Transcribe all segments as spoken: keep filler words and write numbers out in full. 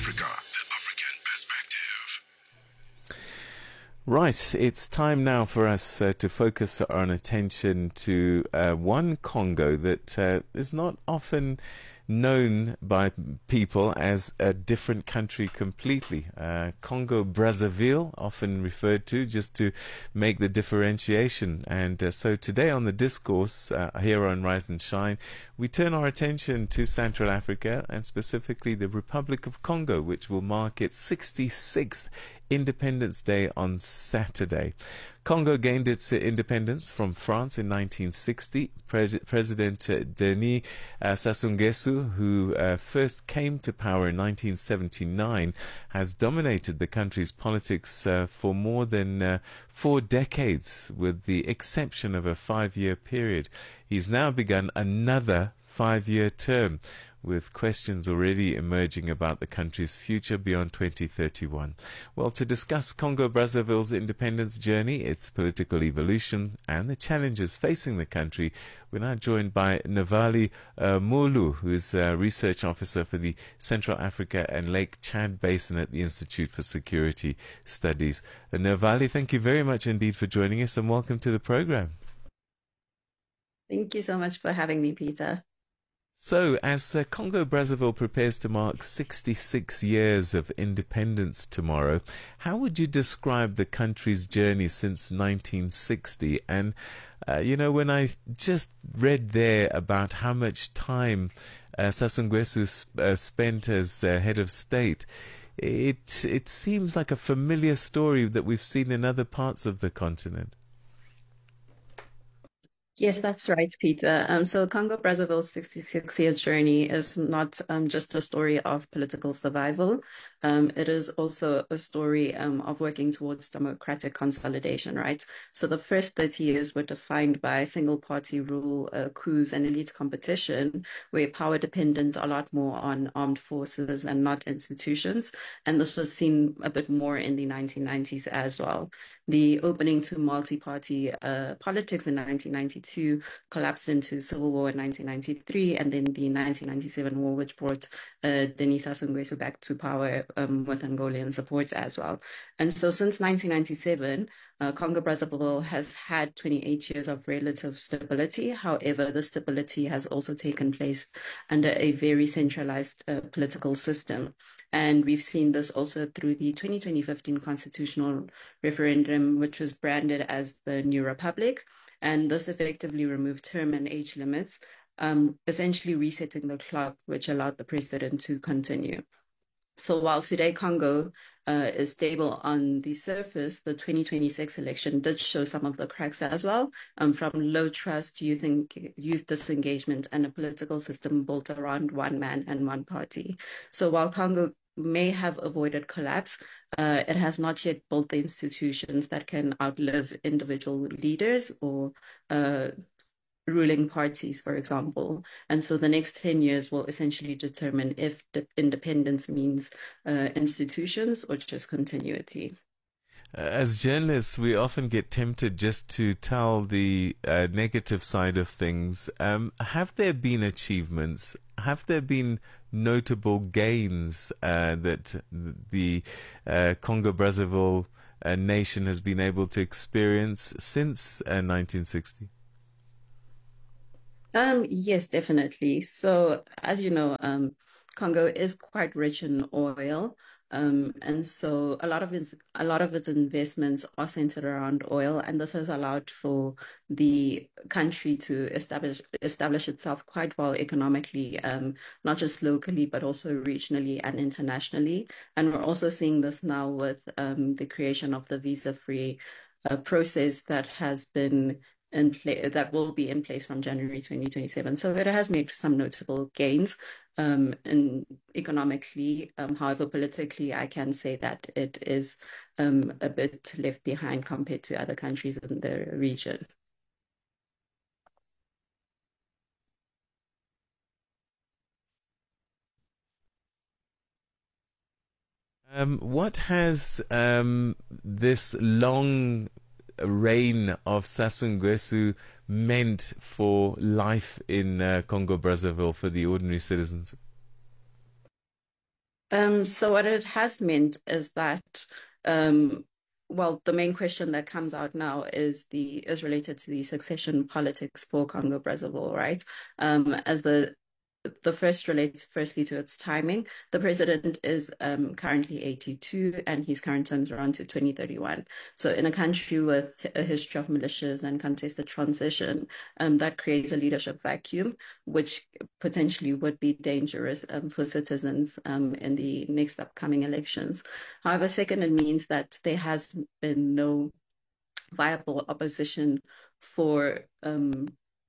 Africa, the African perspective. Right, it's time now for us uh, to focus our attention to uh, one Congo that uh, is not often known by people as a different country completely. Uh, Congo Brazzaville, often referred to just to make the differentiation. And uh, so today on the discourse uh, here on Rise and Shine, we turn our attention to Central Africa and specifically the Republic of Congo, which will mark its sixty-sixth Independence Day on Saturday. Congo gained its uh, independence from France in nineteen sixty. Pre- President uh, Denis uh, Sassou Nguesso, who uh, first came to power in nineteen seventy-nine, has dominated the country's politics uh, for more than uh, four decades, with the exception of a five-year period. He's now begun another five-year term, with questions already emerging about the country's future beyond twenty thirty-one. Well, to discuss Congo-Brazzaville's independence journey, its political evolution, and the challenges facing the country, we're now joined by Navali uh, Moulu, who is a research officer for the Central Africa and Lake Chad Basin at the Institute for Security Studies. Uh, Navali, thank you very much indeed for joining us, and welcome to the program. Thank you so much for having me, Peter. So, as uh, Congo-Brazzaville prepares to mark sixty-six years of independence tomorrow, how would you describe the country's journey since nineteen sixty? And, uh, you know, when I just read there about how much time uh, Sassou Nguesso sp- uh, spent as uh, head of state, it, it seems like a familiar story that we've seen in other parts of the continent. Yes, that's right, Peter. Um, so Congo-Brazzaville's sixty-six-year journey is not um, just a story of political survival. Um, it is also a story um, of working towards democratic consolidation, right? So the first thirty years were defined by single-party rule, uh, coups, and elite competition, where power depended a lot more on armed forces and not institutions. And this was seen a bit more in the nineteen nineties as well. The opening to multi-party uh, politics in nineteen ninety-two collapsed into civil war in nineteen ninety-three, and then the nineteen ninety-seven war, which brought uh, Denis Sassou Nguesso back to power um, with Angolan support as well. And so since nineteen ninety-seven, uh, Congo-Brazzaville has had twenty-eight years of relative stability. However, the stability has also taken place under a very centralized uh, political system. And we've seen this also through the twenty twenty fifteen constitutional referendum, which was branded as the New Republic. And this effectively removed term and age limits, um, essentially resetting the clock, which allowed the president to continue. So while today Congo uh, is stable on the surface, the twenty twenty-six election did show some of the cracks as well, um, from low trust, youth, en- youth disengagement, and a political system built around one man and one party. So while Congo may have avoided collapse, uh, it has not yet built the institutions that can outlive individual leaders or uh, ruling parties, for example. And so the next ten years will essentially determine if the independence means uh, institutions or just continuity. As journalists, we often get tempted just to tell the uh, negative side of things. Um, have there been achievements? Have there been notable gains uh, that the uh, Congo-Brazzaville uh, nation has been able to experience since uh, nineteen sixty? Um, yes, definitely. So, as you know, um, Congo is quite rich in oil. Um, and so a lot of its a lot of its investments are centered around oil, and this has allowed for the country to establish establish itself quite well economically, um, not just locally but also regionally and internationally. And we're also seeing this now with um, the creation of the visa-free uh, process that has been in play that will be in place from January twenty twenty-seven. So it has made some notable gains um, in economically. Um, however, politically, I can say that it is um, a bit left behind compared to other countries in the region. Um, what has um, this long reign of Sassou Nguesso meant for life in uh, Congo-Brazzaville for the ordinary citizens? Um, so what it has meant is that, um, well, the main question that comes out now is the is related to the succession politics for Congo Brazzaville, right? Um, as the the first relates firstly to its timing. The president is um, currently eighty-two and his current terms run to twenty thirty-one. So in a country with a history of militias and contested transition, um, that creates a leadership vacuum, which potentially would be dangerous um, for citizens um, in the next upcoming elections. However, second, it means that there has been no viable opposition for um,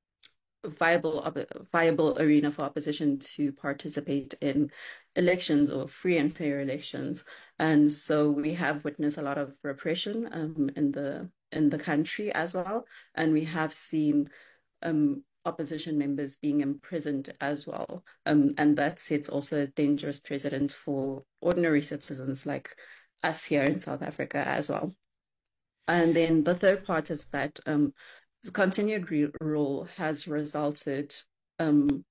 viable viable arena for opposition to participate in elections or free and fair elections. And so we have witnessed a lot of repression um, in the in the country as well, and we have seen um, opposition members being imprisoned as well. Um, and that sets also a dangerous precedent for ordinary citizens like us here in South Africa as well. And then the third part is that um, continued re- rule has resulted um,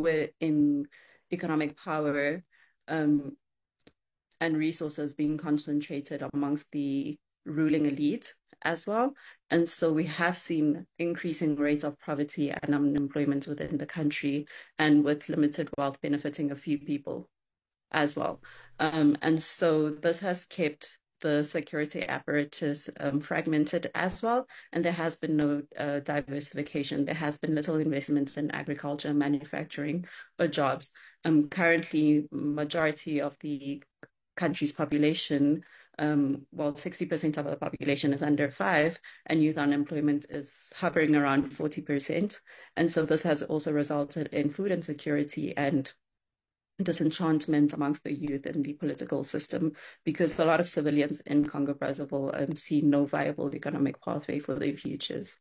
in economic power um, and resources being concentrated amongst the ruling elite as well. And so we have seen increasing rates of poverty and unemployment within the country, and with limited wealth benefiting a few people as well. Um, and so this has kept the security apparatus um, fragmented as well, and there has been no uh, diversification. There has been little investments in agriculture, manufacturing, or jobs. Um, currently, majority of the country's population, um, well, sixty percent of the population is under five, and youth unemployment is hovering around forty percent. And so this has also resulted in food insecurity and disenchantment amongst the youth in the political system, because a lot of civilians in Congo Brazzaville um, see no viable economic pathway for their futures.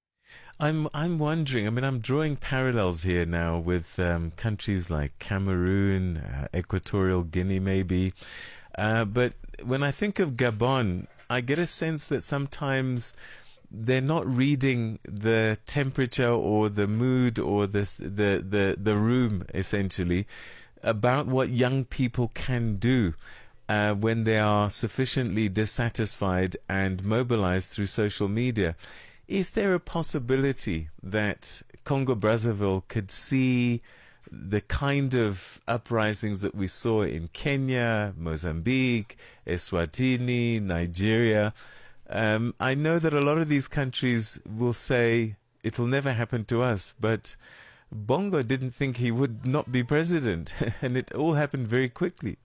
I'm I'm wondering. I mean, I'm drawing parallels here now with um, countries like Cameroon, uh, Equatorial Guinea, maybe. Uh, but when I think of Gabon, I get a sense that sometimes they're not reading the temperature or the mood or the the the, the room, essentially, about what young people can do uh, when they are sufficiently dissatisfied and mobilized through social media. Is there a possibility that Congo Brazzaville could see the kind of uprisings that we saw in Kenya, Mozambique, Eswatini, Nigeria? Um, I know that a lot of these countries will say it'll never happen to us, but Bongo didn't think he would not be president, and it all happened very quickly.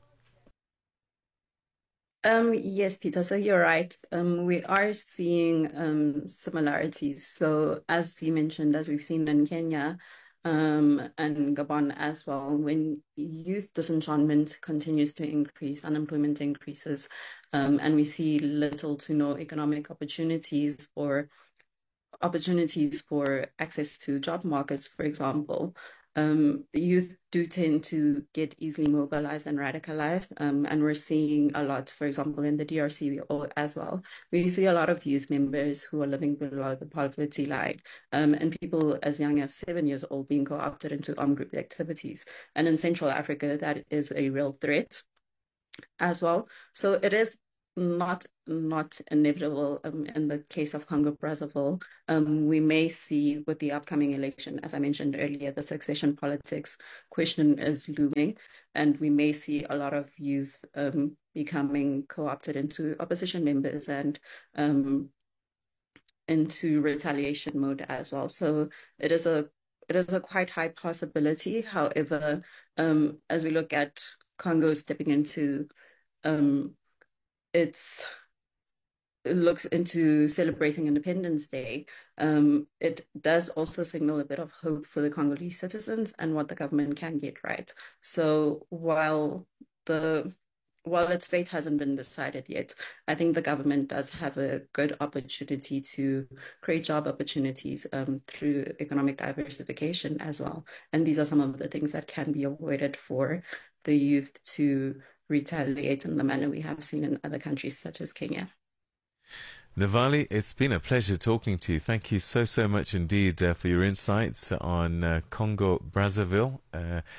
Um, yes, Peter. So you're right. Um, we are seeing um, similarities. So as you mentioned, as we've seen in Kenya um, and Gabon as well, when youth disenchantment continues to increase, unemployment increases, um, and we see little to no economic opportunities for opportunities for access to job markets, for example, um, youth do tend to get easily mobilized and radicalized. Um, and we're seeing a lot, for example, in the D R C as well. We see a lot of youth members who are living below the poverty line, um, and people as young as seven years old being co-opted into armed group activities. And in Central Africa, that is a real threat as well. So it is not not inevitable um, in the case of Congo Brazzaville. Um, we may see with the upcoming election, as I mentioned earlier, the succession politics question is looming, and we may see a lot of youth um, becoming co-opted into opposition members and um, into retaliation mode as well. So it is a it is a quite high possibility. However, um, as we look at Congo stepping into um, it's it looks into celebrating Independence Day, um, it does also signal a bit of hope for the Congolese citizens and what the government can get right. So while the while its fate hasn't been decided yet, I think the government does have a good opportunity to create job opportunities um, through economic diversification as well. And these are some of the things that can be avoided for the youth to retaliate in the manner we have seen in other countries such as Kenya. Navali, it's been a pleasure talking to you. Thank you so, so much indeed uh, for your insights on uh, Congo Brazzaville. Uh,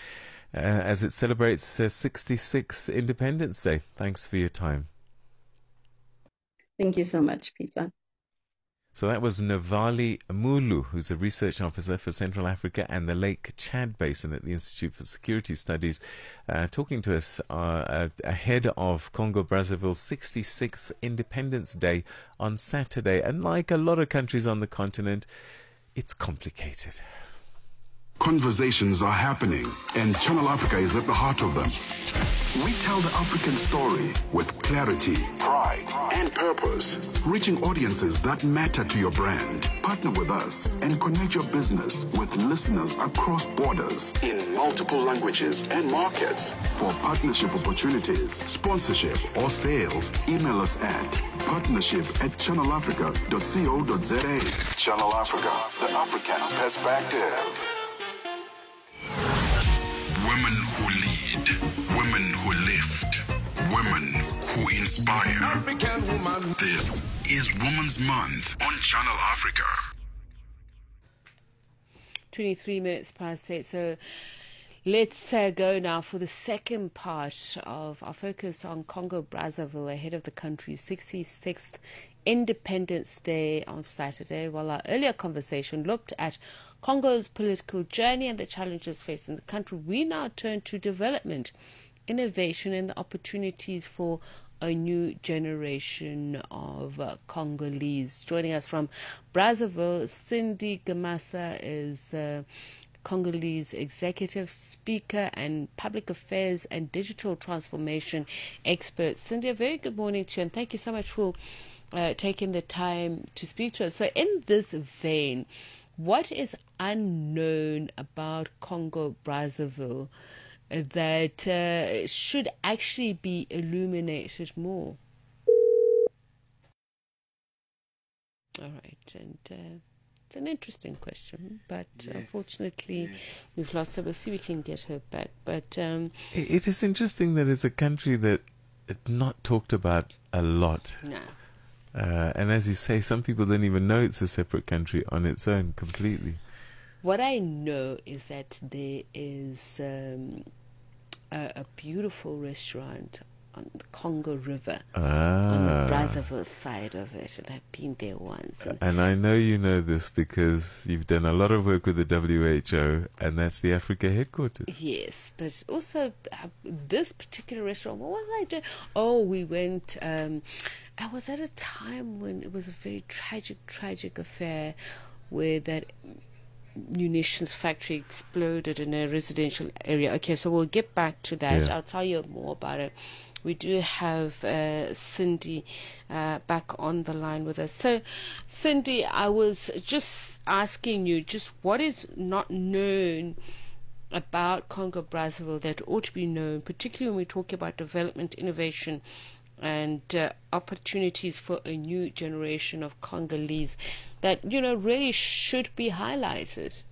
uh, as it celebrates uh, sixty-sixth Independence Day. Thanks for your time. Thank you so much, Peter. So that was Navali Mulu, who's a research officer for Central Africa and the Lake Chad Basin at the Institute for Security Studies, uh, talking to us uh, ahead of Congo-Brazzaville's sixty-sixth Independence Day on Saturday. And like a lot of countries on the continent, it's complicated. Conversations are happening, and Channel Africa is at the heart of them. We tell the African story with clarity, pride, and purpose, reaching audiences that matter to your brand. Partner with us and connect your business with listeners across borders in multiple languages and markets. For partnership opportunities, sponsorship, or sales, email us at partnership at channel africa dot co dot za. Channel Africa, the African perspective. Women who lead, women who lift, women who inspire. African woman. This is Women's Month on Channel Africa. twenty-three minutes past eight. So let's uh, go now for the second part of our focus on Congo-Brazzaville ahead of the country's sixty-sixth Independence Day on Saturday, while our earlier conversation looked at Congo's political journey and the challenges facing the country. We now turn to development, innovation, and the opportunities for a new generation of uh, Congolese. Joining us from Brazzaville, Cindy Gamasa is uh, Congolese executive speaker and public affairs and digital transformation expert. Cindy, a very good morning to you, and thank you so much for uh, taking the time to speak to us. So in this vein, what is unknown about Congo-Brazzaville that uh, should actually be illuminated more? All right, and uh, it's an interesting question, but yes, unfortunately yes. we've lost her. We'll see if we can get her back. But um, it, it is interesting that it's a country that it's not talked about a lot. No. Uh, and as you say, some people don't even know it's a separate country on its own completely. What I know is that there is um, a, a beautiful restaurant on the Congo River, ah. on the Brazzaville side of it, and I've been there once. And, and I know you know this because you've done a lot of work with the W H O, and that's the Africa headquarters. Yes, but also uh, this particular restaurant, what was I doing? Oh, we went, um, I was at a time when it was a very tragic, tragic affair where that munitions factory exploded in a residential area. Okay, so we'll get back to that. Yeah. I'll tell you more about it. We do have uh, Cindy uh, back on the line with us. So, Cindy, I was just asking you, just what is not known about Congo-Brazzaville that ought to be known, particularly when we talk about development, innovation, and uh, opportunities for a new generation of Congolese that, you know, really should be highlighted?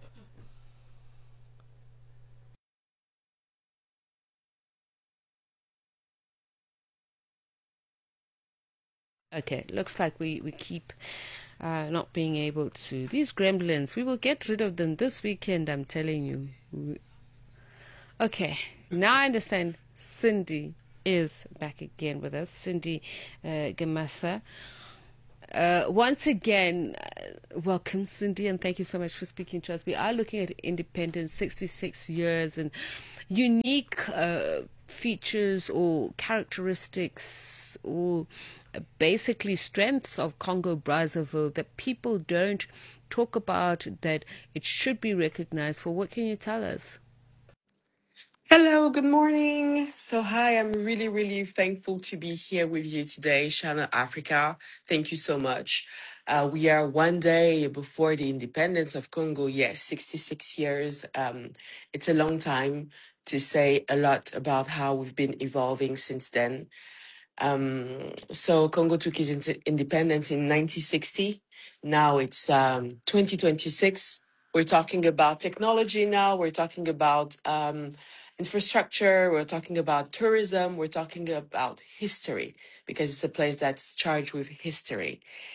Okay, looks like we, we keep uh, not being able to. These gremlins, we will get rid of them this weekend, I'm telling you. Okay, now I understand Cindy is back again with us. Cindy uh, Gamasa. Uh, once again, uh, welcome, Cindy, and thank you so much for speaking to us. We are looking at independence, sixty-six years, and unique uh, features or characteristics or basically strengths of Congo-Brazzaville that people don't talk about, that it should be recognized for. What can you tell us? Hello, good morning. So hi, I'm really, really thankful to be here with you today, Channel Africa. Thank you so much. Uh, we are one day before the independence of Congo. Yes, sixty-six years. Um, it's a long time to say a lot about how we've been evolving since then. Um, so Congo took its in- independence in nineteen sixty. Now it's um, twenty twenty-six. We're talking about technology now. We're talking about um, infrastructure. We're talking about tourism. We're talking about history because it's a place that's charged with history.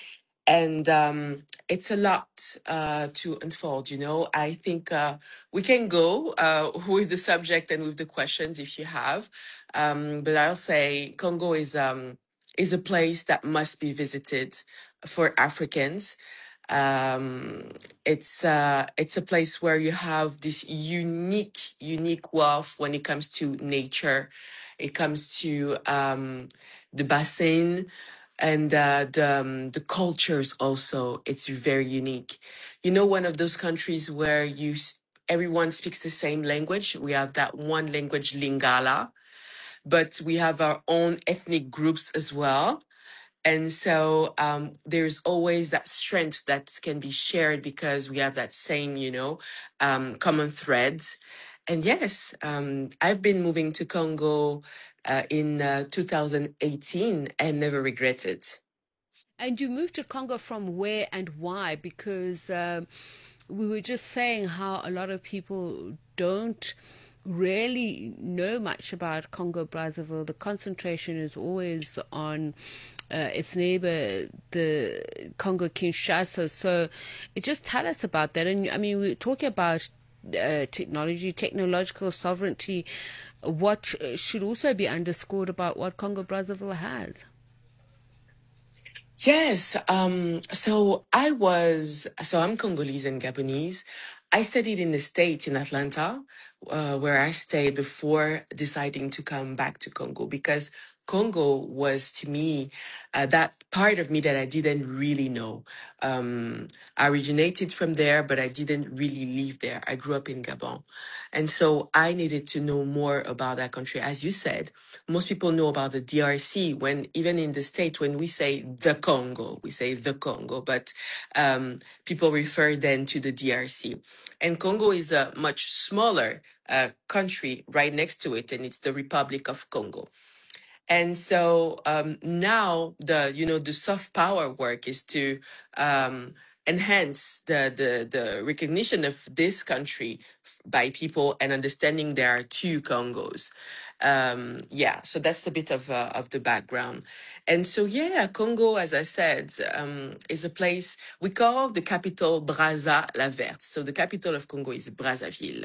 And um, it's a lot uh, to unfold, you know. I think uh, we can go uh, with the subject and with the questions if you have. Um, but I'll say Congo is um, is a place that must be visited for Africans. Um, it's uh, it's a place where you have this unique, unique wealth when it comes to nature. It comes to um, the bassin and uh, the um, the cultures also. It's very unique. You know, one of those countries where you s- everyone speaks the same language. We have that one language, Lingala, but we have our own ethnic groups as well. And so um, there's always that strength that can be shared because we have that same, you know, um, common threads. And yes, um, I've been moving to Congo uh, in uh, two thousand eighteen and never regret it. And you moved to Congo from where and why? Because um, we were just saying how a lot of people don't really know much about Congo Brazzaville. The concentration is always on uh, its neighbor, the Congo Kinshasa. So just tell us about that. And I mean, we're talking about uh, technology, technological sovereignty. What should also be underscored about what Congo Brazzaville has? Yes. Um, so I was, so I'm Congolese and Gabonese. I studied in the States in Atlanta, uh, where I stayed before deciding to come back to Congo because Congo was to me uh, that part of me that I didn't really know. Um, I originated from there, but I didn't really live there. I grew up in Gabon. And so I needed to know more about that country. As you said, most people know about the D R C when even in the States, when we say the Congo, we say the Congo, but um, people refer then to the D R C. And Congo is a much smaller uh, country right next to it, and it's the Republic of Congo. And so um, now the you know the soft power work is to um, enhance the, the the recognition of this country f- by people and understanding there are two Congos. Um, yeah, so that's a bit of uh, of the background. And so yeah, Congo, as I said, um, is a place we call the capital Brazza la Verte. So the capital of Congo is Brazzaville.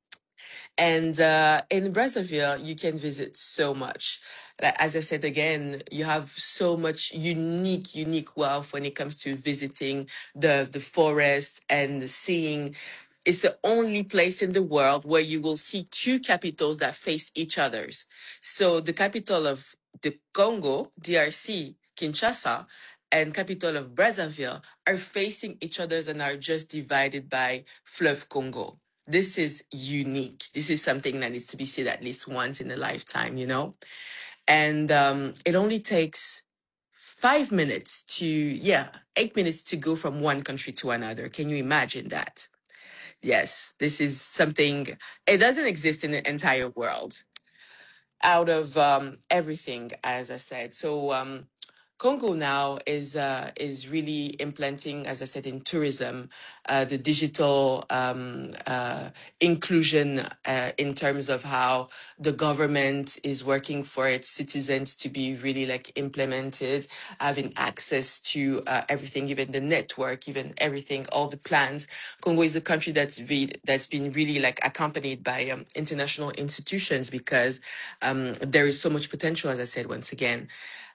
And uh, in Brazzaville, you can visit so much. Like, as I said again, you have so much unique, unique wealth when it comes to visiting the the forest and seeing. It's the only place in the world where you will see two capitals that face each others. So the capital of the Congo, D R C, Kinshasa, and capital of Brazzaville are facing each others and are just divided by Fleuve Congo. This is unique. This is something that needs to be seen at least once in a lifetime, you know? And um, it only takes five minutes to, yeah, eight minutes to go from one country to another. Can you imagine that? Yes, this is something, it doesn't exist in the entire world out of um, everything, as I said. So um, Congo now is uh, is really implanting, as I said, in tourism, uh, the digital um, uh, inclusion uh, in terms of how the government is working for its citizens to be really like implemented, having access to uh, everything, even the network, even everything, all the plans. Congo is a country that's re- that's been really like accompanied by um, international institutions because um, there is so much potential, as I said once again.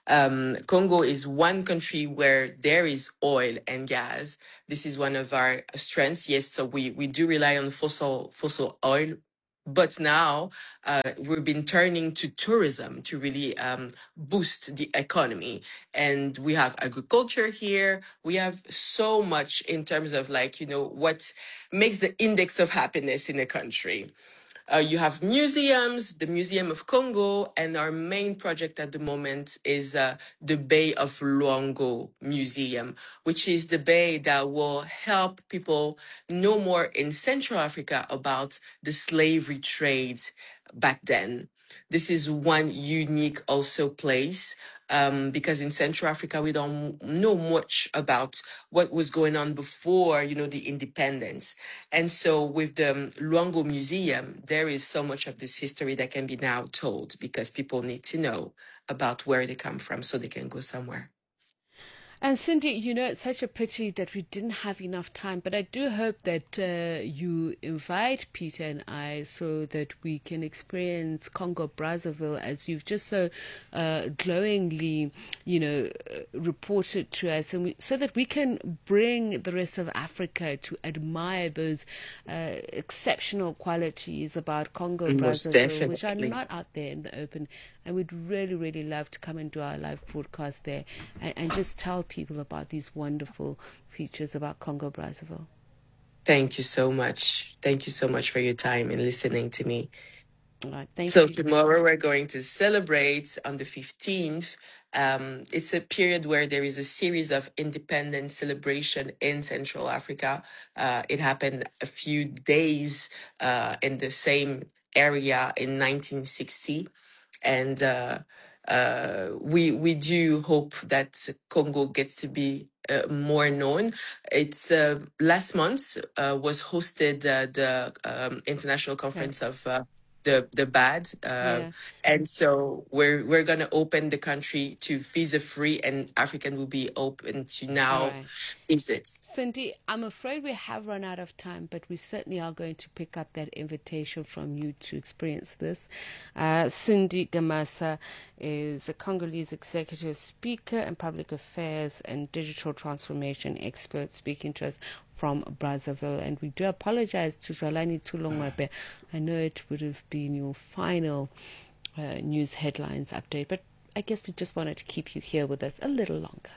Um, Congo is one country where there is oil and gas. This is one of our strengths. Yes, so we, we do rely on fossil fossil oil, but now uh, we've been turning to tourism to really um, boost the economy. And we have agriculture here. We have so much in terms of like, you know, what makes the index of happiness in a country. Uh, you have museums, the Museum of Congo, and our main project at the moment is uh, the Bay of Luango Museum, which is the bay that will help people know more in Central Africa about the slavery trades back then. This is one unique also place um, because in Central Africa we don't know much about what was going on before, you know, the independence. And so with the um, Luango Museum, there is so much of this history that can be now told because people need to know about where they come from so they can go somewhere. And Cindy, you know, it's such a pity that we didn't have enough time, but I do hope that uh, you invite Peter and I so that we can experience Congo Brazzaville as you've just so uh, glowingly, you know, uh, reported to us, and we, so that we can bring the rest of Africa to admire those uh, exceptional qualities about Congo Most Brazzaville, which are definitely. not out there in the open. And we'd really, really love to come and do our live broadcast there and, and just tell people about these wonderful features about Congo Brazzaville. Thank you so much. Thank you so much for your time and listening to me. All right, thank So you. tomorrow we're going to celebrate on the fifteenth. Um, it's a period where there is a series of independence celebration in Central Africa. Uh, it happened a few days uh, in the same area in nineteen sixty. And uh, uh, we we do hope that Congo gets to be uh, more known. It's uh, last month uh, was hosted uh, the um, International Conference of uh, the the B A D, uh, Yeah. and so we're we're gonna open the country to visa free, and African will be open to now All right. visit. Cindy, I'm afraid we have run out of time, but we certainly are going to pick up that invitation from you to experience this. Uh, Cindy Gamasa is a Congolese executive speaker and public affairs and digital transformation expert speaking to us from Brazzaville. And we do apologize to Zalani Tulongwepe. I know it would have been your final uh, news headlines update, but I guess we just wanted to keep you here with us a little longer.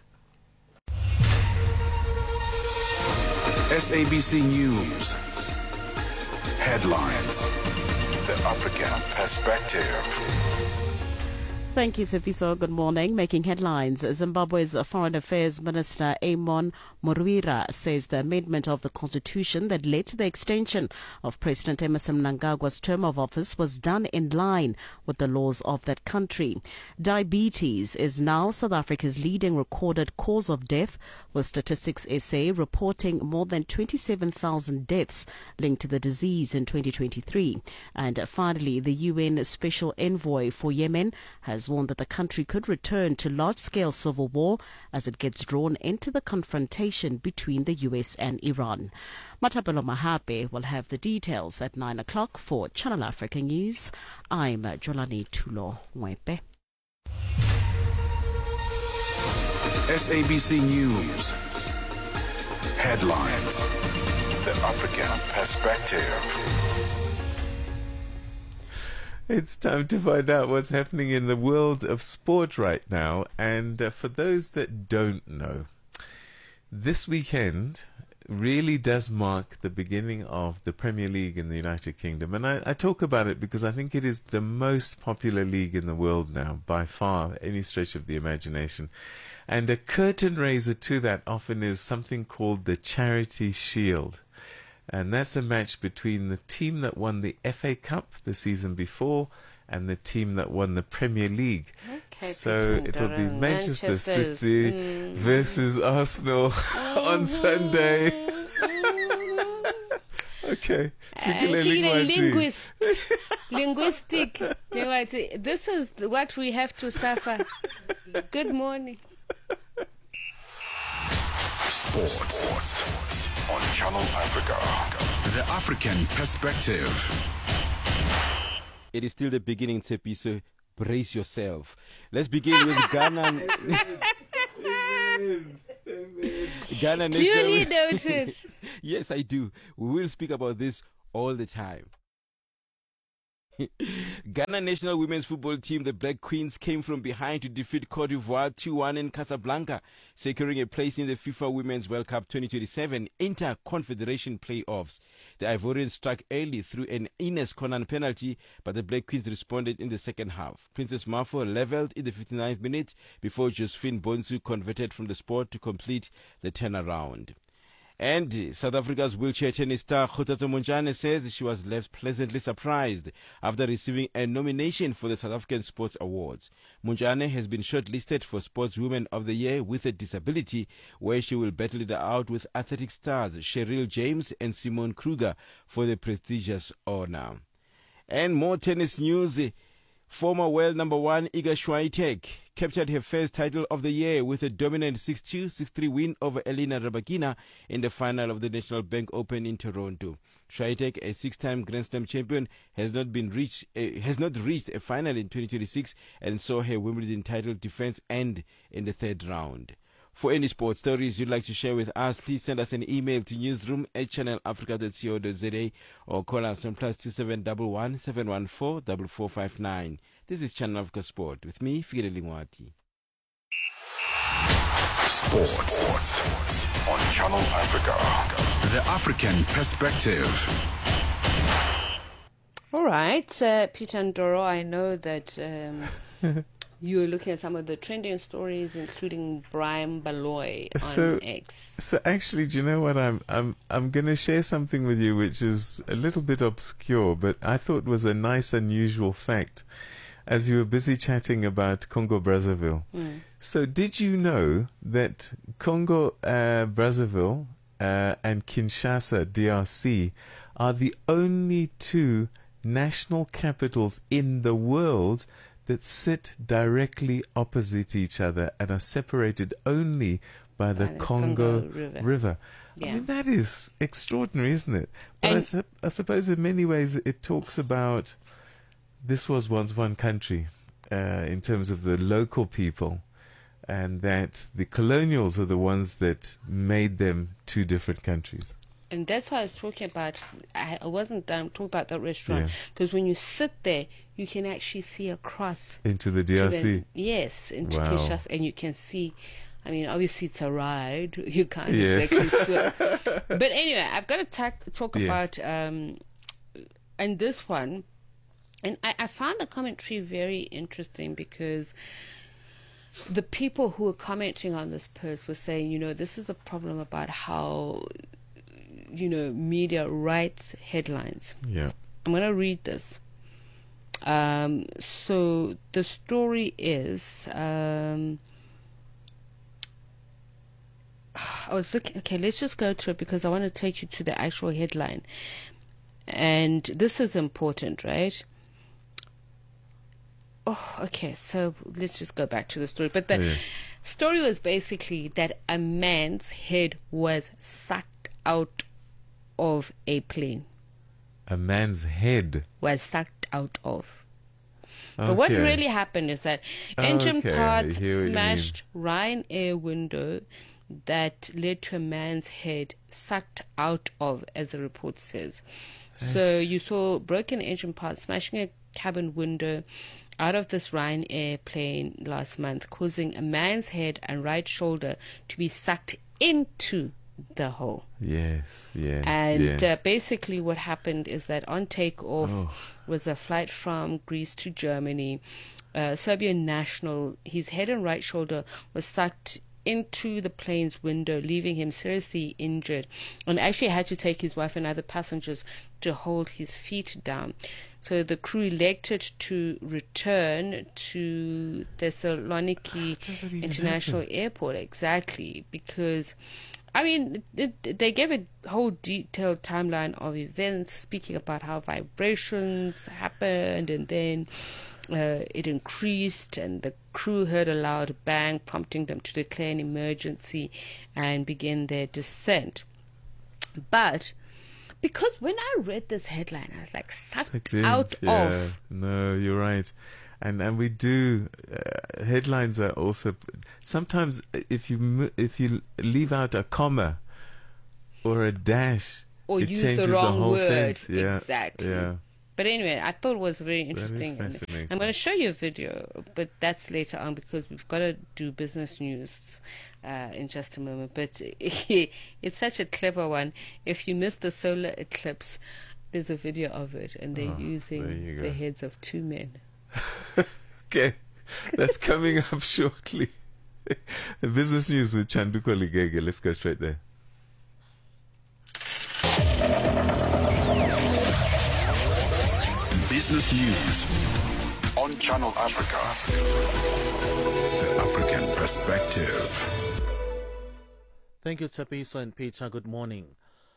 S A B C News. Headlines. The African Perspective. Thank you, Sifiso. Good morning. Making headlines, Zimbabwe's Foreign Affairs Minister Amon Murwira says the amendment of the constitution that led to the extension of President Emmerson Mnangagwa's term of office was done in line with the laws of that country. Diabetes is now South Africa's leading recorded cause of death, with Statistics S A reporting more than twenty-seven thousand deaths linked to the disease in twenty twenty-three. And finally, the U N Special Envoy for Yemen has warned that the country could return to large-scale civil war as it gets drawn into the confrontation between the U S and Iran. Matapelo Mahape will have the details at nine o'clock for Channel Africa News. I'm Jolani Tulo Mwepe. S A B C News. Headlines. The African Perspective. It's time to find out what's happening in the world of sport right now. And uh, for those that don't know, this weekend really does mark the beginning of the Premier League in the United Kingdom. And I, I talk about it because I think it is the most popular league in the world now, by far, any stretch of the imagination. And a curtain raiser to that often is something called the Charity Shield. And that's a match between the team that won the F A Cup the season before and the team that won the Premier League. Okay, so it'll be Manchester City mm. versus Arsenal on Sunday. Okay. Linguist, linguistic. This is what we have to suffer. Good morning. Sports on Channel Africa. The African Perspective. It is still the beginning, Tepi, so brace yourself. Let's begin with Ghana. Ghana Duly noted. Yes, I do. We will speak about this all the time. Ghana national women's football team, the Black Queens, came from behind to defeat Cote d'Ivoire two one in Casablanca, securing a place in the FIFA Women's World Cup twenty twenty-seven Inter-Confederation playoffs. The Ivorians struck early through an Ines Conan penalty, but the Black Queens responded in the second half. Princess Mafo levelled in the fifty-ninth minute before Josephine Bonsu converted from the spot to complete the turnaround. And South Africa's wheelchair tennis star Kgothatso Montjane says she was left pleasantly surprised after receiving a nomination for the South African Sports Awards. Montjane has been shortlisted for Sportswoman of the Year with a Disability, where she will battle it out with athletic stars Cheryl James and Simone Kruger for the prestigious honor. And more tennis news. Former world number one Iga Swiatek captured her first title of the year with a dominant six two, six three win over Elena Rybakina in the final of the National Bank Open in Toronto. Swiatek, a six-time Grand Slam champion, has not been reached uh, has not reached a final in twenty twenty-six and saw her Wimbledon title defense end in the third round. For any sports stories you'd like to share with us, please send us an email to newsroom at channel africa dot co dot za or call us on plus two seven one one, seven one four, four four five nine. This is Channel Africa Sport with me, Fikile Lingwati. Sports. Sports on Channel Africa. The African perspective. All right, uh, Peter Ndoro, I know that um, you're looking at some of the trending stories, including Brian Baloy on so, X. So actually, do you know what? I'm I'm I'm going to share something with you which is a little bit obscure, but I thought was a nice, unusual fact. As you were busy chatting about Congo Brazzaville, mm. so did you know that Congo uh, Brazzaville uh, and Kinshasa D R C are the only two national capitals in the world that sit directly opposite each other and are separated only by the, by the Congo, Congo River. River. Yeah. I mean, that is extraordinary, isn't it? But I, su- I suppose in many ways it talks about this was once one country uh, in terms of the local people, and that the colonials are the ones that made them two different countries. And that's why I was talking about, I wasn't done talking about that restaurant, because yeah. when you sit there, you can actually see across. Into the D R C? The, yes, into wow. Kinshasa, and you can see, I mean, obviously it's a ride, you can't yes. exactly swim. But anyway, I've got to ta- talk yes. about, um, and this one, and I, I found the commentary very interesting because the people who were commenting on this post were saying, you know, this is the problem about how, you know, media writes headlines. Yeah. I'm going to read this. Um, so the story is, um, I was looking, okay, let's just go to it because I want to take you to the actual headline. And this is important, right? Oh, okay, so let's just go back to the story. But the yeah. story was basically that a man's head was sucked out of a plane. A man's head was sucked out of. Okay. But what really happened is that engine okay. parts smashed Ryanair window that led to a man's head sucked out of, as the report says. So you saw broken engine parts smashing a cabin window out of this Ryanair plane last month, causing a man's head and right shoulder to be sucked into the hole. Yes, yes. And yes. Uh, basically what happened is that on takeoff oh. was a flight from Greece to Germany. Uh, Serbian national, his head and right shoulder was sucked into the plane's window, leaving him seriously injured, and actually had to take his wife and other passengers to hold his feet down. So the crew elected to return to Thessaloniki International Airport, exactly, because I mean, it, they gave a whole detailed timeline of events, speaking about how vibrations happened, and then uh, it increased, and the crew heard a loud bang, prompting them to declare an emergency and begin their descent. But because when I read this headline, I was like, sucked out yeah. of. No, you're right. And and we do uh, headlines are also sometimes if you if you leave out a comma or a dash, or it use changes the wrong the whole word. sense. Yeah. Exactly. Yeah. But anyway, I thought it was very interesting. That is fascinating. I'm going to show you a video, but that's later on because we've got to do business news uh, in just a moment. But it's such a clever one. If you missed the solar eclipse, there's a video of it, and they're oh, using the heads of two men. Okay, that's coming up shortly. The business news with Chanduko Ligege. Let's go straight there. Business news on Channel Africa. The African perspective. Thank you, Tsepiso and Peter. Good morning.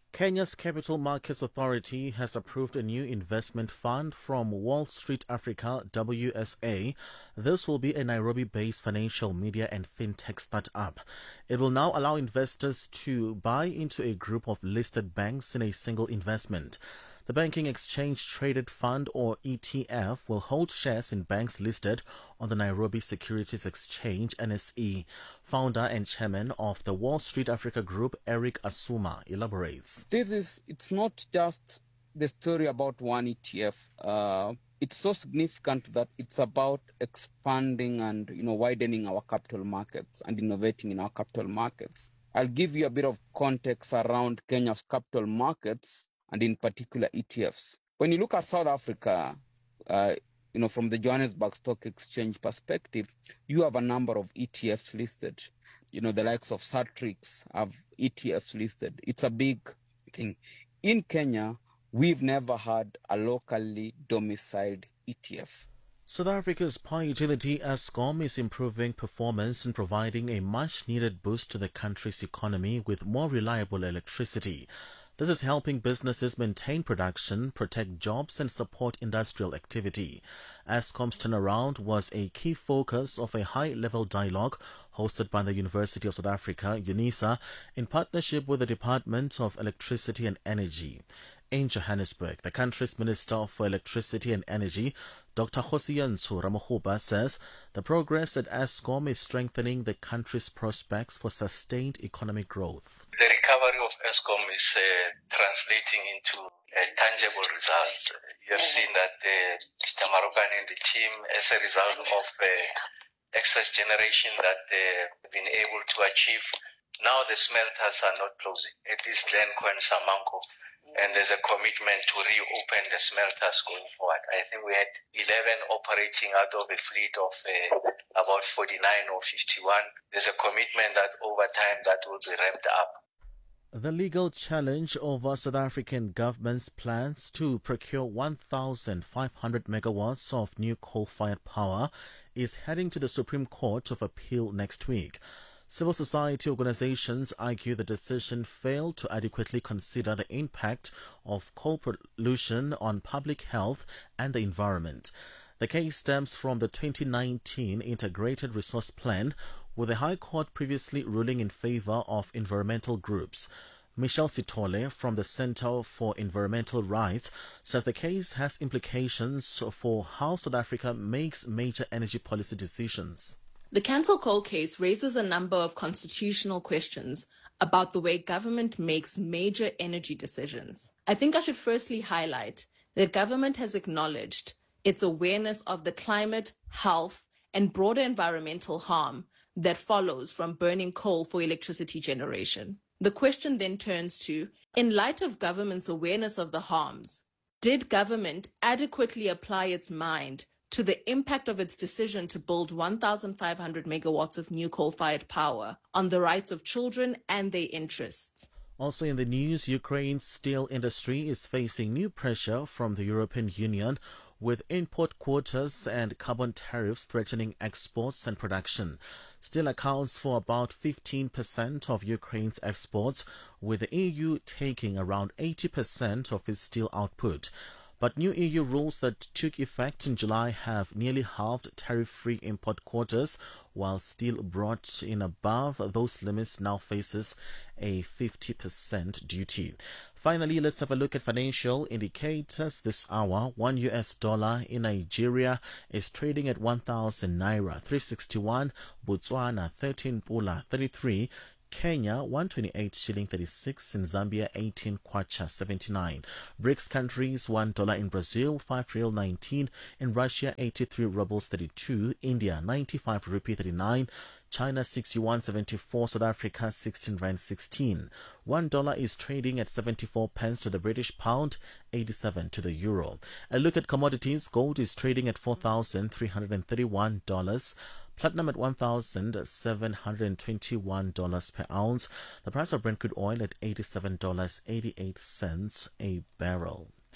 Kenya's Capital Markets Authority has approved a new investment fund from Wall Street Africa, W S A. This will be a Nairobi-based financial media and fintech startup. It will now allow investors to buy into a group of listed banks in a single investment. The Banking Exchange Traded Fund, or E T F, will hold shares in banks listed on the Nairobi Securities Exchange, N S E. Founder and chairman of the Wall Street Africa Group, Eric Asuma, elaborates. This is, it's not just the story about one E T F. Uh, it's so significant that it's about expanding and, you know, widening our capital markets and innovating in our capital markets. I'll give you a bit of context around Kenya's capital markets, and in particular E T Fs. When you look at South Africa, uh, you know, from the Johannesburg Stock Exchange perspective, you have a number of E T Fs listed. You know, the likes of Satrix have E T Fs listed. It's a big thing. In Kenya, we've never had a locally domiciled E T F. South Africa's power utility Eskom is improving performance and providing a much-needed boost to the country's economy with more reliable electricity. This is helping businesses maintain production, protect jobs, and support industrial activity. Eskom's turnaround was a key focus of a high-level dialogue hosted by the University of South Africa, UNISA, in partnership with the Department of Electricity and Energy. In Johannesburg, the country's Minister for Electricity and Energy, Doctor Kgosientsho Ramokgopa, says the progress at Eskom is strengthening the country's prospects for sustained economic growth. The recovery of Eskom is uh, translating into uh, tangible results. You have seen that uh, Mister Marokane and the team, as a result of uh, excess generation that they've uh, been able to achieve, now the smelters are not closing. It is Glencore and Samanco. And there's a commitment to reopen the smelters going forward. I think we had eleven operating out of a fleet of uh, about forty-nine or fifty-one. There's a commitment that over time that will be ramped up. The legal challenge over South African government's plans to procure one thousand five hundred megawatts of new coal-fired power is heading to the Supreme Court of Appeal next week. Civil society organizations argue the decision failed to adequately consider the impact of coal pollution on public health and the environment. The case stems from the twenty nineteen Integrated Resource Plan, with the High Court previously ruling in favor of environmental groups. Michelle Sitole from the Center for Environmental Rights says the case has implications for how South Africa makes major energy policy decisions. The cancel coal case raises a number of constitutional questions about the way government makes major energy decisions. I think I should firstly highlight that government has acknowledged its awareness of the climate, health, and broader environmental harm that follows from burning coal for electricity generation. The question then turns to, in light of government's awareness of the harms, did government adequately apply its mind to the impact of its decision to build one thousand five hundred megawatts of new coal-fired power on the rights of children and their interests? Also in the news, Ukraine's steel industry is facing new pressure from the European Union, with import quotas and carbon tariffs threatening exports and production. Steel accounts for about fifteen percent of Ukraine's exports, with the E U taking around eighty percent of its steel output. But new E U rules that took effect in July have nearly halved tariff-free import quotas, while steel brought in above those limits now faces a fifty percent duty. Finally, let's have a look at financial indicators this hour. One U S dollar in Nigeria is trading at one thousand naira three sixty-one, Botswana thirteen pula thirty-three, Kenya one twenty-eight shilling thirty-six, in Zambia eighteen kwacha seventy-nine. BRICS countries one dollar in Brazil, five real nineteen, in Russia eighty-three rubles thirty-two, India ninety-five rupee thirty-nine, China sixty-one seventy-four, South Africa sixteen rand sixteen. One dollar is trading at seventy-four pence to the British pound, eighty-seven to the euro. A look at commodities: gold is trading at four thousand three hundred thirty-one dollars. Platinum at one thousand seven hundred twenty-one dollars per ounce. The price of Brent crude oil at eighty-seven dollars and eighty-eight cents a barrel.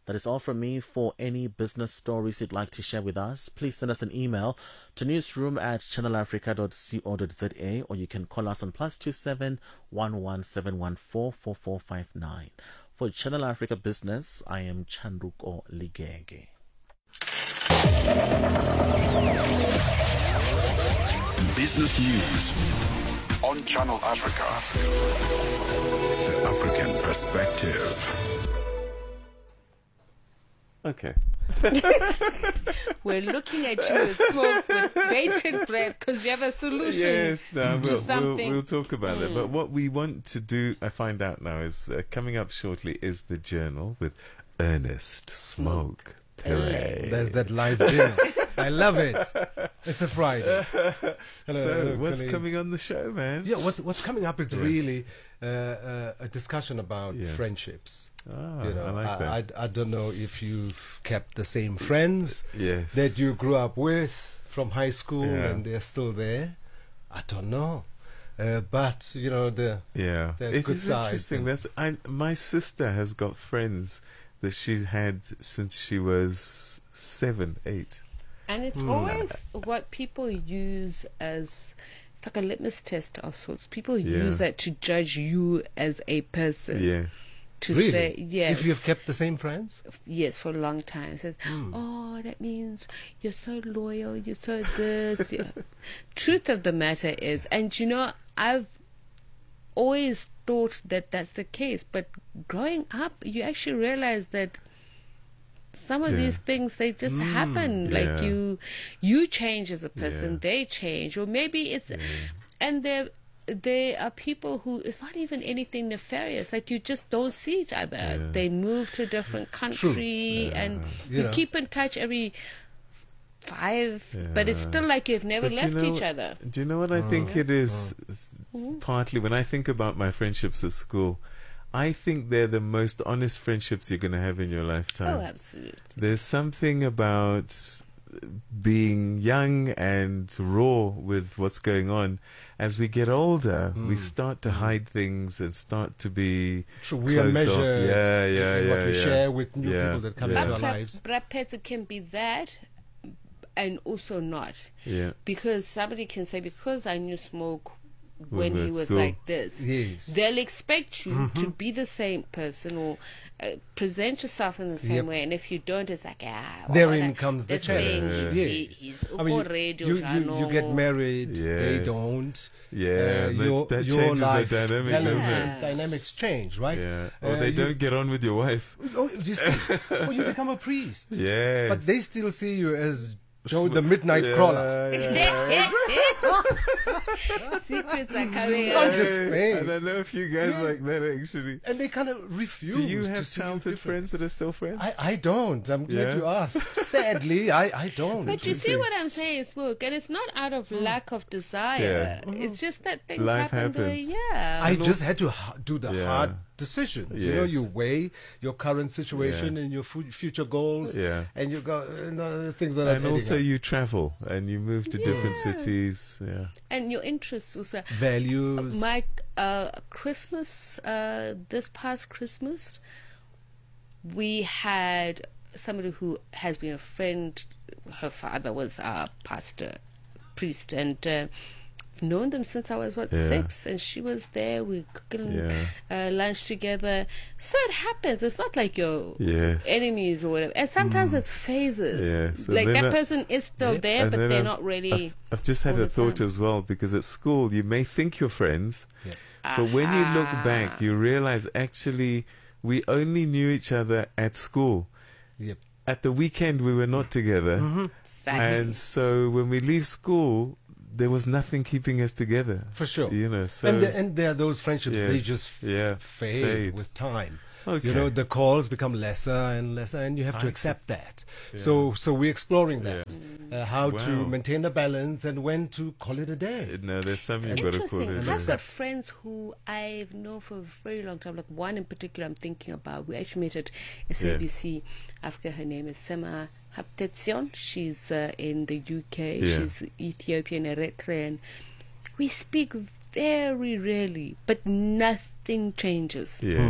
That is all from me. For any business stories you'd like to share with us, please send us an email to newsroom at channelafrica dot co dot za, or you can call us on plus two seven one one seven one four four four five nine. For Channel Africa Business, I am Chanduko Ligege. Business News on Channel Africa. The African Perspective. Okay. We're looking at you with smoke, with bated breath, because you have a solution Yes, no, to we'll, something. we'll, we'll talk about Mm. that. But what we want to do, I find out now, is uh, coming up shortly is the journal with Ernest Smoke Perret. There's that live dinner. I love it. It's a Friday. Hello, So, hello, what's colleagues. coming on the show, man? Yeah, what's what's coming up is Yeah. really uh, uh, a discussion about Yeah. friendships. Ah, You know, I like that. I, I don't know if you've kept the same friends Yes. that you grew up with from high school Yeah. and they're still there. I don't know. Uh, but, you know, the, Yeah, the it good is sides. interesting. and- That's I. My sister has got friends that she's had since she was seven, eight. And it's Hmm. always what people use as, it's like a litmus test of sorts. People Yeah. use that to judge you as a person. Yes. To Really? say, yes. If you've kept the same friends? Yes, for a long time. It says, Hmm. oh, that means you're so loyal, you're so this. Yeah. Truth of the matter is, and you know, I've always thought that that's the case, but growing up, you actually realize that some of Yeah. these things, they just Mm, happen. Like yeah. you, you change as a person, Yeah. they change, or maybe it's, and there, there are people who it's not even anything nefarious. Like you just don't see each other. Yeah. They move to a different country, and You you know. keep in touch every five, but it's still like you've never But you left know- each other. Do you know what I think it is? S- Partly when I think about my friendships at school, I think they're the most honest friendships you're going to have in your lifetime. Oh, absolutely. There's something about being young and raw with what's going on. As we get older, we start to hide things and start to be So we are closed off. measured Yeah, yeah, in yeah. what we yeah. share with new Yeah, people that come yeah. into our But lives. perhaps it can be that, and also not. Yeah. Because somebody can say, because I knew Smoke when we're he at was school. like this, Yes. they'll expect you to be the same person, or uh, present yourself in the same Yep. way. And if you don't, it's like, ah, well, Therein what a- comes the this thing, challenge. he's, Yes. he's I mean, already you, you, you get married, they Yes. don't. Yeah, Uh, that- your, that your changes the life dynamic, balance doesn't it? and Dynamics change, right? Yeah. Or Uh, they you- don't get on with your wife. Oh, you see. Oh, you become a priest. Yes. But they still see you as Joe Sm- the Midnight yeah, Crawler. yeah. Secrets are coming I'm out. just Hey, saying. And I know a few guys Yeah. like that actually. And they kind of refuse. Do you to have see childhood different. friends that are still friends? I, I don't. I'm glad Yeah? you asked. Sadly, I, I don't. But you see what I'm saying, Smoke, and it's not out of lack of desire. Yeah. It's just that things Life happen the way, happens. yeah. I just had to ha- do the Yeah. hard decisions. You know, Yes. you weigh your current situation Yeah. and your fu- future goals, Yeah. and you go uh, no, things that are And also adding up. you travel and you move to different cities. Yeah. And your interests also. values. My uh, Christmas, uh, this past Christmas, we had somebody who has been a friend. Her father was a pastor, priest, and uh, I've known them since I was what Yeah. six, and she was there. We cooking Yeah. uh, lunch together. So it happens. It's not like you're Yes. enemies or whatever. And sometimes it's phases. Yes. And Like then that I- person is still Yeah. there, And but then they're I've- not really. I've, I've just had all a the thought time. as well, because at school you may think you're friends, but when you look back, you realize actually we only knew each other at school. Yep. At the weekend we were not together, Exactly. and so when we leave school, there was nothing keeping us together. For sure. You know, so and, the, and there are those friendships, they Yes. just Yeah. fade, Fade. with time. Okay. You know, the calls become lesser and lesser, and you have to I accept that. So, so we're exploring that, uh, how to Wow. maintain a balance and when to call it a day. no, there's something you've got to call Interesting. it. I've got friends who I've known for a very long time. Like one in particular, I'm thinking about. We actually met at S A B C Africa. Her name is Sema Haptetsion. She's uh, in the U K. Yeah. She's Ethiopian, Eritrean. We speak very rarely, but nothing changes. Yes.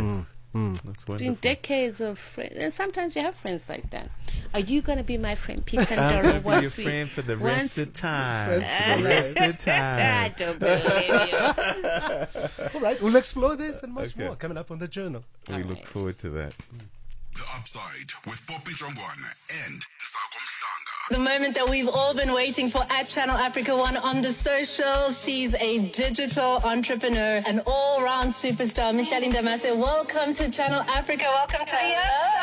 Mm. That's It's been wonderful. decades of friends. And sometimes you have friends like that. Are you going to be my friend, Peter and I'm Doro? going to be your once we- friend for the once- rest of the time. Friends For the rest of the I time. don't believe you. All right, we'll explore this and much Okay. more coming up on the journal. We All look right. forward to that. The Upside with Poppy Jongwana and Nsako Mhlanga. The moment that we've all been waiting for at Channel Africa One on the socials. She's a digital entrepreneur, an all-round superstar. Micheline Damase, welcome to Channel Africa. Welcome to the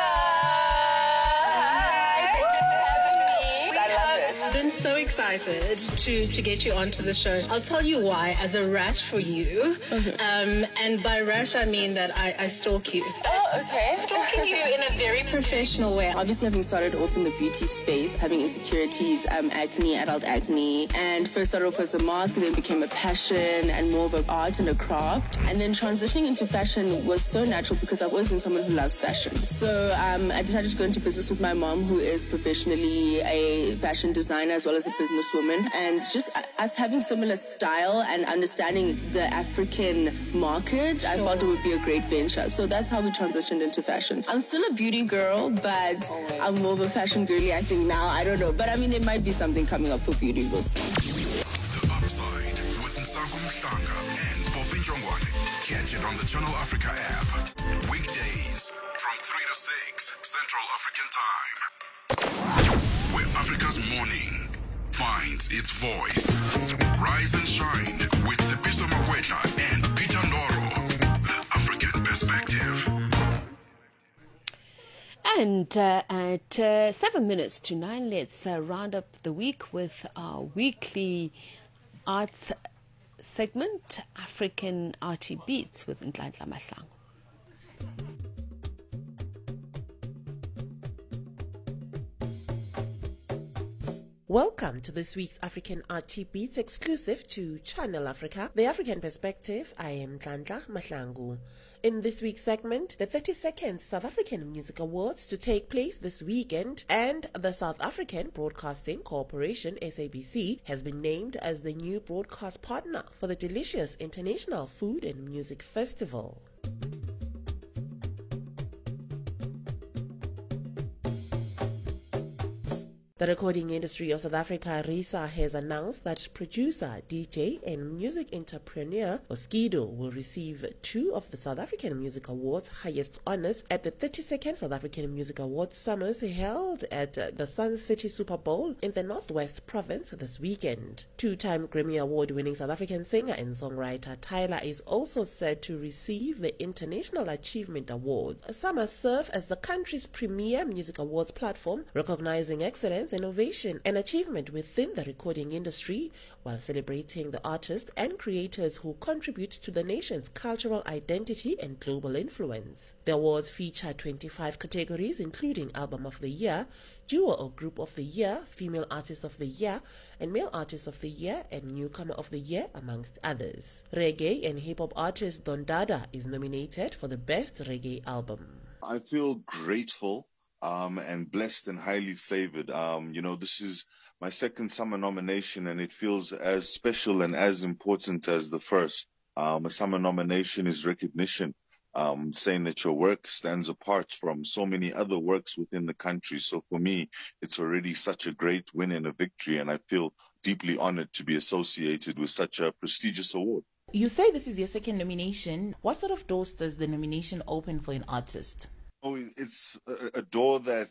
I've been so excited to, to get you onto the show. I'll tell you why, as a rash for you. Um, and by rash, I mean that I, I stalk you. Oh, okay. Stalking you in a very professional way. Obviously, having started off in the beauty space, having insecurities, um, acne, adult acne, and first started off as a mask, then became a passion and more of an art and a craft. And then transitioning into fashion was so natural because I've always been someone who loves fashion. So um, I decided to go into business with my mom, who is professionally a fashion designer as well as a businesswoman. And just us having similar style and understanding the African market, I thought it would be a great venture. So that's how we transitioned into fashion. I'm still a beauty girl, but I'm more of a fashion girly, I think now. I don't know. But I mean, there might be something coming up for beauty. We'll see. The Upside with Nsako Mhlanga and Poppy Jongwane. Catch it on the Channel Africa app. Weekdays from three to six Central African Time. Where Africa's morning finds its voice. Rise and shine with Sipiso Makwetla and Peter Ndoro. The African Perspective. And uh, at uh, seven minutes to nine, let's uh, round up the week with our weekly arts segment, African Arty Beats with Nhlanhla Mahlangu. Welcome to this week's African Arty Beats exclusive to Channel Africa, The African Perspective. I am Nhlanhla Mahlangu. In this week's segment, the thirty-second South African Music Awards to take place this weekend, and the South African Broadcasting Corporation, S A B C, has been named as the new broadcast partner for the Delicious International Food and Music Festival. The recording industry of South Africa, RISA, has announced that producer, D J, and music entrepreneur Oskido will receive two of the South African Music Awards' highest honors at the thirty-second South African Music Awards Summers held at the Sun City Super Bowl in the Northwest Province this weekend. Two-time Grammy Award-winning South African singer and songwriter Tyla is also said to receive the International Achievement Awards. Summers serve as the country's premier music awards platform, recognizing excellence, innovation, and achievement within the recording industry, while celebrating the artists and creators who contribute to the nation's cultural identity and global influence. The awards feature twenty-five categories, including Album of the Year, Duo or Group of the Year, Female Artist of the Year, and Male Artist of the Year, and Newcomer of the Year, amongst others. Reggae and hip-hop artist Don Dada is nominated for the Best Reggae Album. I feel grateful Um, and blessed and highly favored. Um, you know, this is my second summer nomination, and it feels as special and as important as the first. Um, a summer nomination is recognition, um, saying that your work stands apart from so many other works within the country. So for me, it's already such a great win and a victory, and I feel deeply honored to be associated with such a prestigious award. You say this is your second nomination. What sort of doors does the nomination open for an artist? Oh, it's a, a door that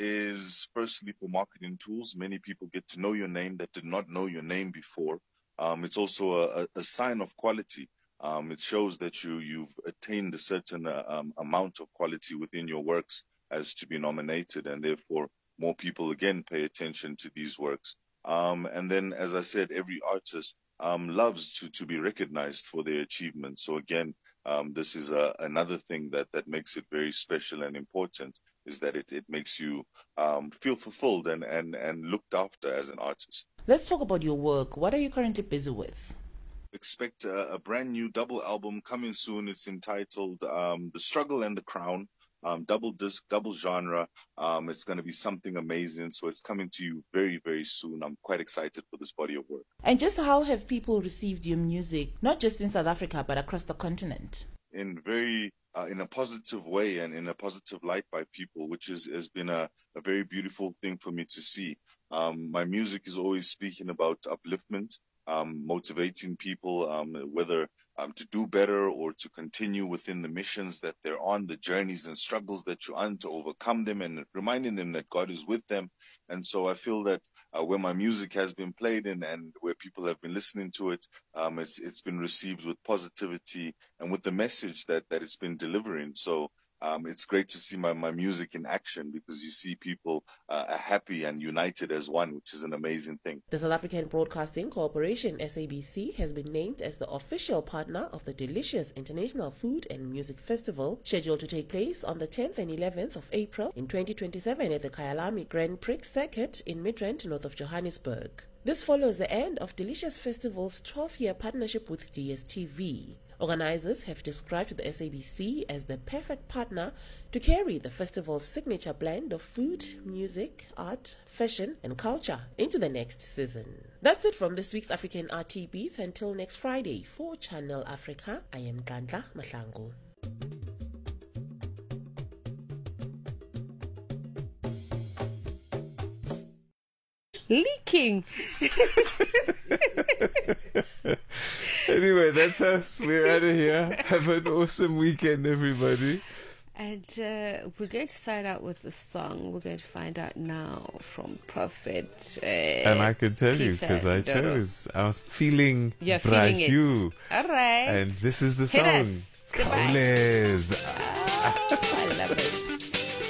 is firstly for marketing tools. Many people get to know your name that did not know your name before. Um, it's also a, a sign of quality. Um, it shows that you, you've attained a certain uh, um, amount of quality within your works as to be nominated, and therefore more people again pay attention to these works. Um, and then, as I said, every artist um, loves to, to be recognized for their achievements. So again, um, this is a, another thing that, that makes it very special and important, is that it, it makes you um, feel fulfilled and, and, and looked after as an artist. Let's talk about your work. What are you currently busy with? Expect a, a brand new double album coming soon. It's entitled um, The Struggle and the Crown. Um, double disc, double genre. Um, it's going to be something amazing. So it's coming to you very, very soon. I'm quite excited for this body of work. And just how have people received your music, not just in South Africa, but across the continent? In very uh, in a positive way and in a positive light by people, which is, has been a, a very beautiful thing for me to see. Um, my music is always speaking about upliftment, um, motivating people, um, whether um, to do better or to continue within the missions that they're on, the journeys and struggles that you're on, to overcome them, and reminding them that God is with them. And so I feel that uh, where my music has been played in and where people have been listening to it, um, it's it's been received with positivity and with the message that, that it's been delivering. So Um, it's great to see my, my music in action, because you see people uh, happy and united as one, which is an amazing thing. The South African Broadcasting Corporation, S A B C, has been named as the official partner of the Delicious International Food and Music Festival, scheduled to take place on the tenth and eleventh of April in twenty twenty-seven at the Kyalami Grand Prix Circuit in Midrand, north of Johannesburg. This follows the end of Delicious Festival's twelve-year partnership with D S T V. Organizers have described the S A B C as the perfect partner to carry the festival's signature blend of food, music, art, fashion, and culture into the next season. That's it from this week's African R T Beats. Until next Friday, for Channel Africa, I am Gandla Mahlangu. Leaking. Anyway, that's us. We're out of here. Have an awesome weekend, everybody. And uh, we're going to sign out with a song. We're going to find out now from Prophet. Uh, and I can tell you, because I chose. I was feeling You're feeling it. All right. And this is the Hit song. us. Goodbye. Khawuleza. Ah, I love it.